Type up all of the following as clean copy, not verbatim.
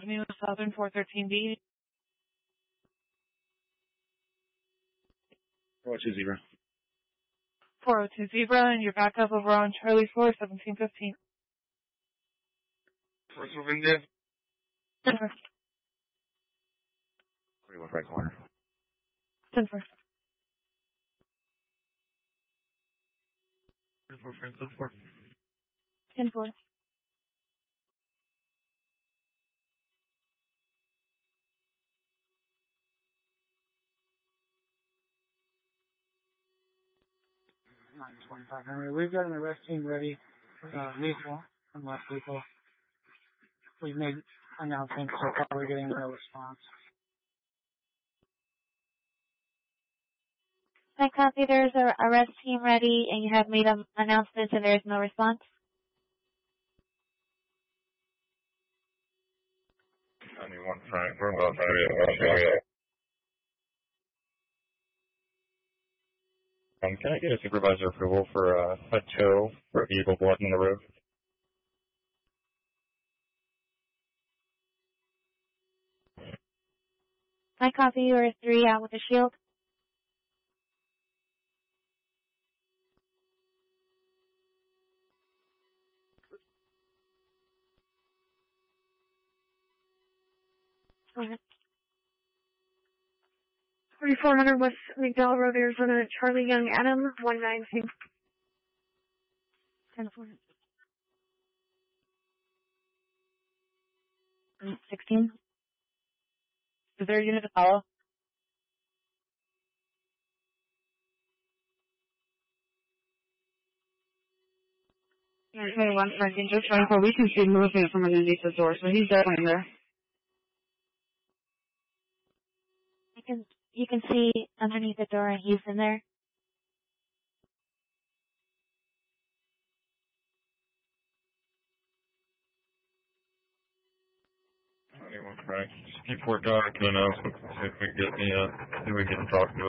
Avenue, Southern 413B. 402 Zebra. 402 Zebra, and you're back up over on Charlie 4, 1715. First moving there. 10-4. 41 right corner. 10-4. 10-4. 10-4. 925 Henry. We've got an arrest team ready. Lethal and less lethal. We've made announcements so far. We're getting no response. I copy. There's an arrest team ready, and you have made announcements, and there's no response. 91 Frank. We're well area. Can I get a supervisor approval for a tow for a vehicle blocking the road? I copy. You are 3 out with a shield. Go ahead. 3400 West McDowell Road, Arizona, Charlie Young Adam, 192. 10-4. 16. Is there a unit to follow? Hey, 1 second, just 24. We can see movement from underneath the door, so he's definitely there. You can see underneath the door, and he's in there. Anyone Frank. Just keep working on it, announcement. See if we can get see if we can talk to it.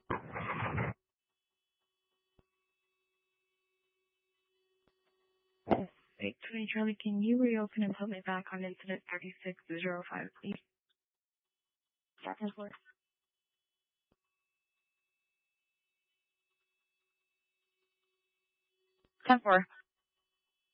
Hey, 20 Charlie, can you reopen and put me back on incident 3605, please? 10-4. 10-4.